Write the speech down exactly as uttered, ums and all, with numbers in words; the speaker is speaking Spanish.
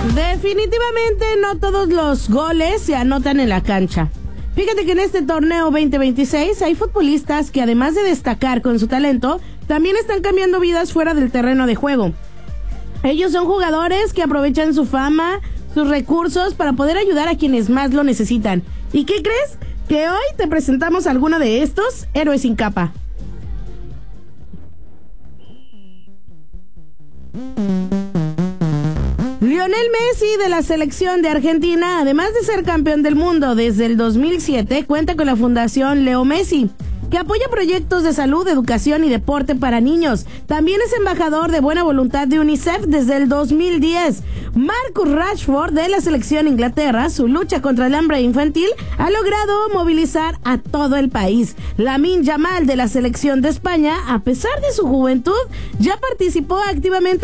Definitivamente no todos los goles se anotan en la cancha. Fíjate que en este torneo veinte veintiséis hay futbolistas que, además de destacar con su talento, también están cambiando vidas fuera del terreno de juego. Ellos son jugadores que aprovechan su fama, sus recursos para poder ayudar a quienes más lo necesitan. ¿Y qué crees? Que hoy te presentamos a alguno de estos héroes sin capa. Lionel Messi, de la selección de Argentina, además de ser campeón del mundo desde el dos mil siete, cuenta con la Fundación Leo Messi, que apoya proyectos de salud, educación y deporte para niños. También es embajador de buena voluntad de UNICEF desde el dos mil diez. Marcus Rashford, de la selección Inglaterra, su lucha contra el hambre infantil ha logrado movilizar a todo el país. Lamine Yamal, de la selección de España, a pesar de su juventud, ya participó activamente